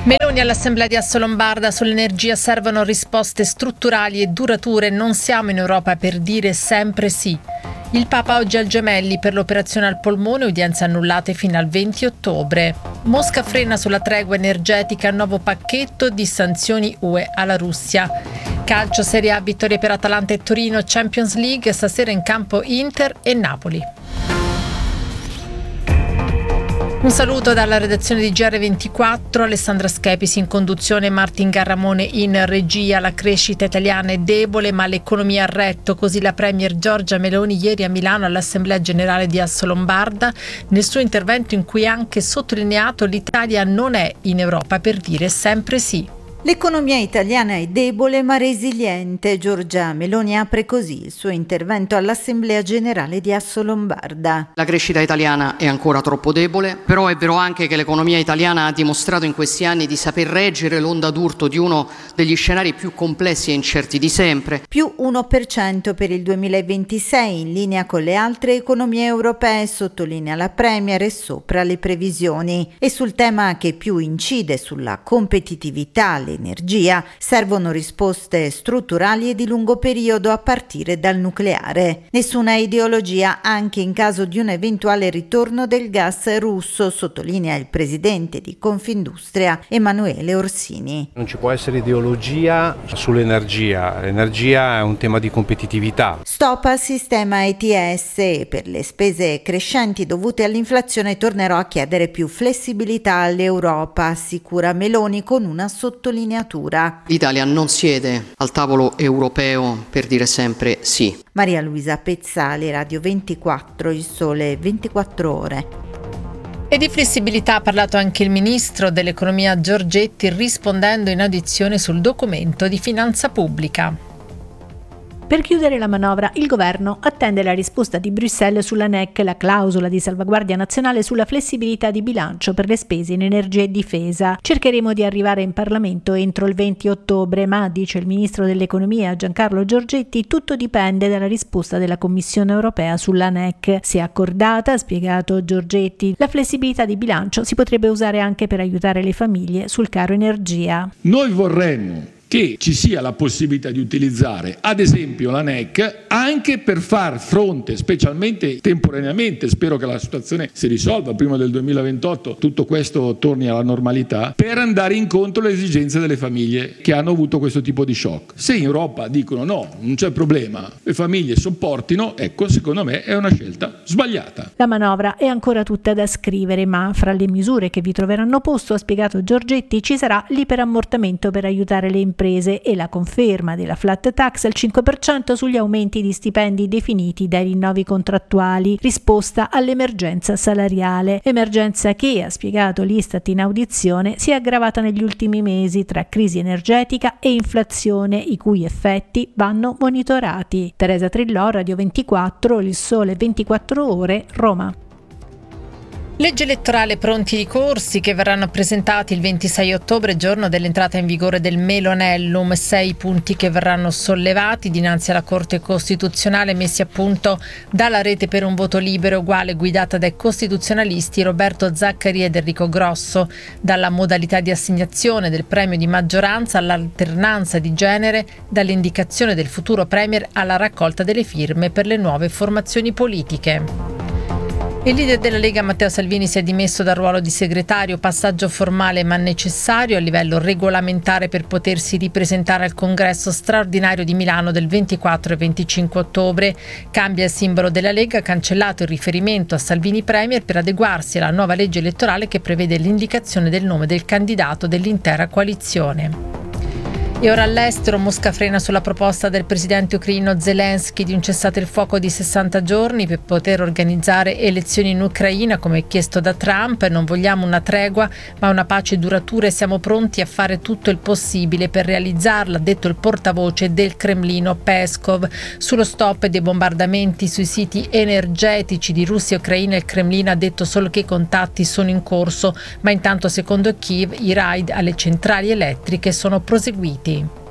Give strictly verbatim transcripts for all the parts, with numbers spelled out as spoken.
Meloni all'Assemblea di Assolombarda: sull'energia servono risposte strutturali e durature, non siamo in Europa per dire sempre sì. Il Papa oggi al Gemelli per l'operazione al polmone, udienze annullate fino al venti ottobre. Mosca frena sulla tregua energetica, nuovo pacchetto di sanzioni U E alla Russia. Calcio Serie A, vittorie per Atalanta e Torino, Champions League, stasera in campo Inter e Napoli. Un saluto dalla redazione di G R ventiquattro, Alessandra Schepis in conduzione, Martin Garramone in regia. La crescita italiana è debole ma l'economia ha retto, così la premier Giorgia Meloni ieri a Milano all'Assemblea Generale di Assolombarda, nel suo intervento in cui ha anche sottolineato l'Italia non è in Europa per dire sempre sì. L'economia italiana è debole ma resiliente. Giorgia Meloni apre così il suo intervento all'Assemblea Generale di Assolombarda. La crescita italiana è ancora troppo debole, però è vero anche che l'economia italiana ha dimostrato in questi anni di saper reggere l'onda d'urto di uno degli scenari più complessi e incerti di sempre. Più uno per cento per il duemilaventisei, in linea con le altre economie europee, sottolinea la Premier, e sopra le previsioni. E sul tema che più incide sulla competitività, l'energia, servono risposte strutturali e di lungo periodo a partire dal nucleare. Nessuna ideologia anche in caso di un eventuale ritorno del gas russo, sottolinea il presidente di Confindustria Emanuele Orsini. Non ci può essere ideologia sull'energia, l'energia è un tema di competitività. Stop al sistema E T S e per le spese crescenti dovute all'inflazione tornerò a chiedere più flessibilità all'Europa, assicura Meloni con una sottolineatura. L'Italia non siede al tavolo europeo per dire sempre sì. Maria Luisa Pezzali, Radio ventiquattro, Il Sole ventiquattro Ore. E di flessibilità ha parlato anche il ministro dell'economia Giorgetti, rispondendo in audizione sul documento di finanza pubblica. Per chiudere la manovra, il governo attende la risposta di Bruxelles sulla N E C, la clausola di salvaguardia nazionale sulla flessibilità di bilancio per le spese in energia e difesa. Cercheremo di arrivare in Parlamento entro il venti ottobre, ma, dice il ministro dell'economia Giancarlo Giorgetti, tutto dipende dalla risposta della Commissione europea sulla N E C. Se accordata, ha spiegato Giorgetti, la flessibilità di bilancio si potrebbe usare anche per aiutare le famiglie sul caro energia. Noi vorremmo che ci sia la possibilità di utilizzare ad esempio la N E C anche per far fronte, specialmente temporaneamente, spero che la situazione si risolva prima del duemilaventotto, tutto questo torni alla normalità, per andare incontro alle esigenze delle famiglie che hanno avuto questo tipo di shock. Se in Europa dicono no, non c'è problema, le famiglie sopportino, ecco, secondo me è una scelta sbagliata. La manovra è ancora tutta da scrivere, ma fra le misure che vi troveranno posto, ha spiegato Giorgetti, ci sarà l'iperammortamento per aiutare le imprese e la conferma della flat tax al cinque per cento sugli aumenti di stipendi definiti dai rinnovi contrattuali, risposta all'emergenza salariale. Emergenza che, ha spiegato l'Istat in audizione, si è aggravata negli ultimi mesi tra crisi energetica e inflazione, i cui effetti vanno monitorati. Teresa Trillò, Radio ventiquattro, Il Sole ventiquattro Ore, Roma. Legge elettorale, pronti i ricorsi che verranno presentati il ventisei ottobre, giorno dell'entrata in vigore del Melonellum. Sei punti che verranno sollevati dinanzi alla Corte Costituzionale, messi a punto dalla Rete per un voto libero e uguale, guidata dai costituzionalisti Roberto Zaccari ed Enrico Grosso. Dalla modalità di assegnazione del premio di maggioranza all'alternanza di genere, dall'indicazione del futuro premier alla raccolta delle firme per le nuove formazioni politiche. Il leader della Lega Matteo Salvini si è dimesso dal ruolo di segretario, passaggio formale ma necessario a livello regolamentare per potersi ripresentare al congresso straordinario di Milano del ventiquattro e venticinque ottobre. Cambia il simbolo della Lega, cancellato il riferimento a Salvini Premier per adeguarsi alla nuova legge elettorale che prevede l'indicazione del nome del candidato dell'intera coalizione. E ora all'estero, Mosca frena sulla proposta del presidente ucraino Zelensky di un cessate il fuoco di sessanta giorni per poter organizzare elezioni in Ucraina, come chiesto da Trump. Non vogliamo una tregua, ma una pace duratura e siamo pronti a fare tutto il possibile per realizzarla, ha detto il portavoce del Cremlino Peskov. Sullo stop dei bombardamenti sui siti energetici di Russia e Ucraina, il Cremlino ha detto solo che i contatti sono in corso, ma intanto, secondo Kiev, i raid alle centrali elettriche sono proseguiti.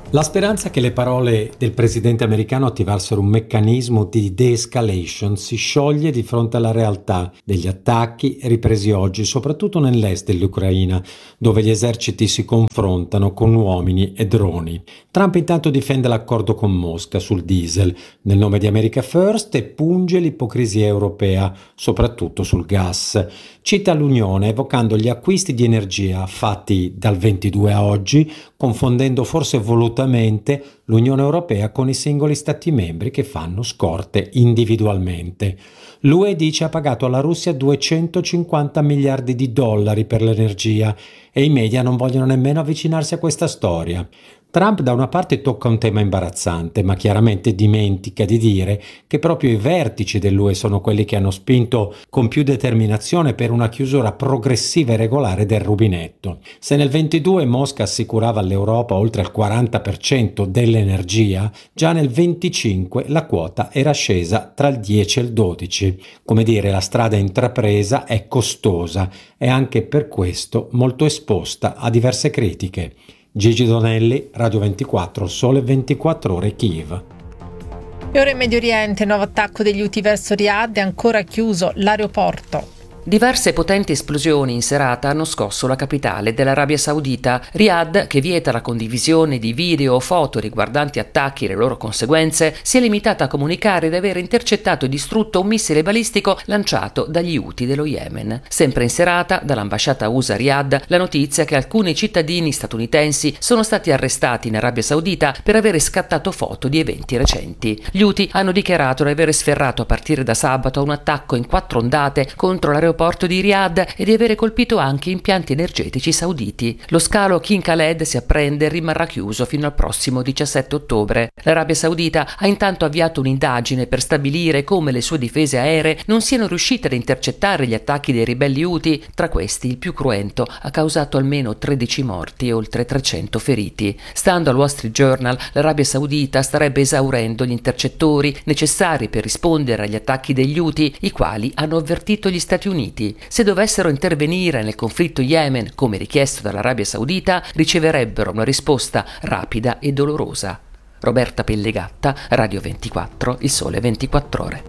La speranza che le parole del presidente americano attivassero un meccanismo di de-escalation si scioglie di fronte alla realtà degli attacchi ripresi oggi, soprattutto nell'est dell'Ucraina, dove gli eserciti si confrontano con uomini e droni. Trump intanto difende l'accordo con Mosca sul diesel nel nome di America First e punge l'ipocrisia europea, soprattutto sul gas. Cita l'Unione evocando gli acquisti di energia fatti dal ventidue a oggi, confondendo forse volutamente l'Unione Europea con i singoli Stati membri che fanno scorte individualmente. L'U E dice ha pagato alla Russia duecentocinquanta miliardi di dollari per l'energia e i media non vogliono nemmeno avvicinarsi a questa storia. Trump da una parte tocca un tema imbarazzante, ma chiaramente dimentica di dire che proprio i vertici dell'U E sono quelli che hanno spinto con più determinazione per una chiusura progressiva e regolare del rubinetto. Se nel ventidue Mosca assicurava all'Europa oltre il quaranta per cento dell'energia, già nel venticinque la quota era scesa tra il dieci e il dodici. Come dire, la strada intrapresa è costosa e anche per questo molto esposta a diverse critiche. Gigi Donelli, Radio ventiquattro, Sole ventiquattro Ore, Kiev. E ora in Medio Oriente, nuovo attacco degli Houthi verso Riyadh e ancora chiuso l'aeroporto. Diverse potenti esplosioni in serata hanno scosso la capitale dell'Arabia Saudita. Riyadh, che vieta la condivisione di video o foto riguardanti attacchi e le loro conseguenze, si è limitata a comunicare di aver intercettato e distrutto un missile balistico lanciato dagli Houthi dello Yemen. Sempre in serata, dall'ambasciata U S A a Riyadh, la notizia che alcuni cittadini statunitensi sono stati arrestati in Arabia Saudita per avere scattato foto di eventi recenti. Gli Houthi hanno dichiarato di avere sferrato a partire da sabato un attacco in quattro ondate contro l'aeroporto porto di Riyadh e di avere colpito anche impianti energetici sauditi. Lo scalo King Khaled, si apprende, rimarrà chiuso fino al prossimo diciassette ottobre. L'Arabia Saudita ha intanto avviato un'indagine per stabilire come le sue difese aeree non siano riuscite ad intercettare gli attacchi dei ribelli Houthi. Tra questi, il più cruento ha causato almeno tredici morti e oltre trecento feriti. Stando al Wall Street Journal, l'Arabia Saudita starebbe esaurendo gli intercettori necessari per rispondere agli attacchi degli Houthi, i quali hanno avvertito gli Stati Uniti. Se dovessero intervenire nel conflitto Yemen, come richiesto dall'Arabia Saudita, riceverebbero una risposta rapida e dolorosa. Roberta Pellegatta, Radio ventiquattro, Il Sole ventiquattro Ore.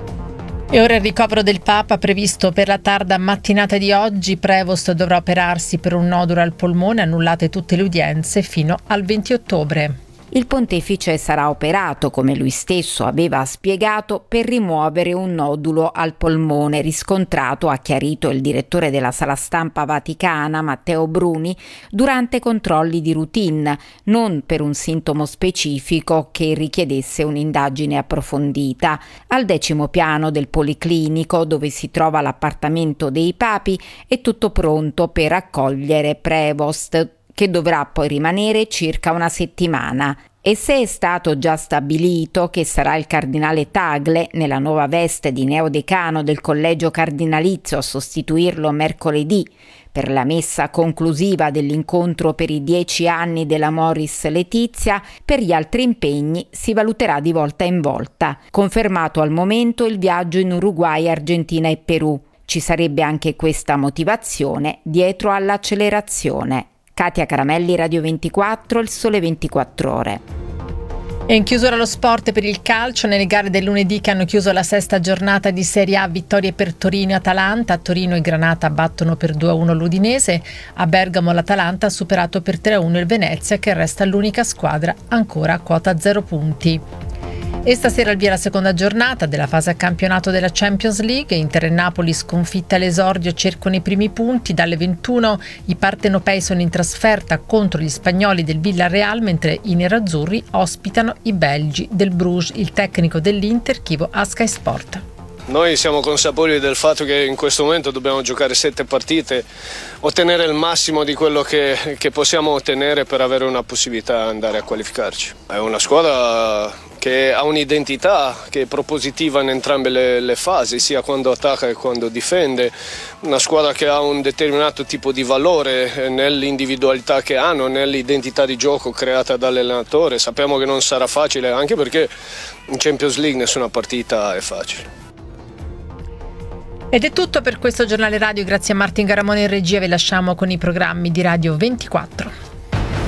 E ora il ricovero del Papa previsto per la tarda mattinata di oggi. Prevost dovrà operarsi per un nodulo al polmone, annullate tutte le udienze fino al venti ottobre. Il pontefice sarà operato, come lui stesso aveva spiegato, per rimuovere un nodulo al polmone riscontrato, ha chiarito il direttore della sala stampa vaticana Matteo Bruni, durante controlli di routine, non per un sintomo specifico che richiedesse un'indagine approfondita. Al decimo piano del policlinico, dove si trova l'appartamento dei papi, è tutto pronto per accogliere Prevost, che dovrà poi rimanere circa una settimana. E se è stato già stabilito che sarà il cardinale Tagle, nella nuova veste di neodecano del collegio cardinalizio, a sostituirlo mercoledì per la messa conclusiva dell'incontro per i dieci anni della Moris Letizia, per gli altri impegni si valuterà di volta in volta. Confermato al momento il viaggio in Uruguay, Argentina e Perù. Ci sarebbe anche questa motivazione dietro all'accelerazione. Katia Caramelli, Radio ventiquattro, Il Sole ventiquattro Ore. E in chiusura lo sport per il calcio, nelle gare del lunedì che hanno chiuso la sesta giornata di Serie A, vittorie per Torino e Atalanta. A Torino i Granata battono per due a uno l'Udinese, a Bergamo l'Atalanta ha superato per tre a uno il Venezia, che resta l'unica squadra ancora a quota zero punti. E stasera al via la seconda giornata della fase a campionato della Champions League. Inter e Napoli sconfitte all'esordio cercano i primi punti. Dalle ventuno i partenopei sono in trasferta contro gli spagnoli del Villarreal, mentre i nerazzurri ospitano i belgi del Bruges. Il tecnico dell'Inter, Chivo, a Sky Sport. Noi siamo consapevoli del fatto che in questo momento dobbiamo giocare sette partite, ottenere il massimo di quello che, che possiamo ottenere per avere una possibilità di andare a qualificarci. È una squadra che ha un'identità che è propositiva in entrambe le, le fasi, sia quando attacca che quando difende, una squadra che ha un determinato tipo di valore nell'individualità che hanno, nell'identità di gioco creata dall'allenatore. Sappiamo che non sarà facile, anche perché in Champions League nessuna partita è facile. Ed è tutto per questo giornale radio, grazie a Martin Garamone in regia, vi lasciamo con i programmi di Radio ventiquattro.